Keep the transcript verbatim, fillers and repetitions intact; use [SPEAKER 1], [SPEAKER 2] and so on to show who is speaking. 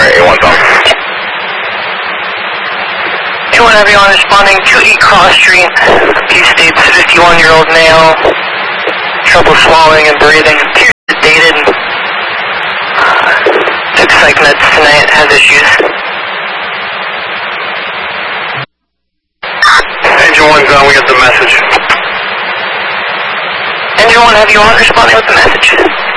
[SPEAKER 1] Alright, A one's on.
[SPEAKER 2] A one everyone responding to E Cross Street. He states fifty-one-year-old male, trouble swallowing and breathing, appears sedated, uh, took psych meds tonight, has issues.
[SPEAKER 1] Engine one's on, we got the message.
[SPEAKER 2] Engine one, have you on responding with the message?